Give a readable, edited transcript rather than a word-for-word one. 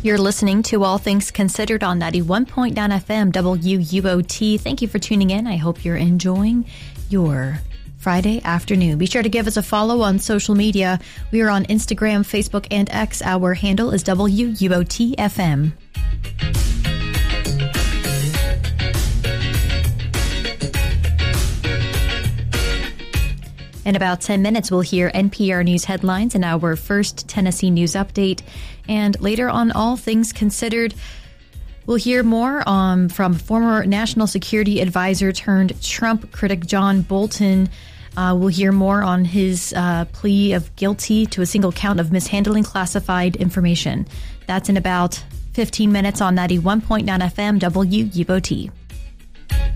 You're listening to All Things Considered on 91.9 FM WUOT. Thank you for tuning in. I hope you're enjoying your Friday afternoon. Be sure to give us a follow on social media. We are on Instagram, Facebook, and X. Our handle is WUOT FM. In about 10 minutes, we'll hear NPR News headlines and our first Tennessee news update. And later on All Things Considered, we'll hear more from former National Security Advisor turned Trump critic John Bolton. We'll hear more on his plea of guilty to a single count of mishandling classified information. That's in about 15 minutes on 91.9 FM WUOT.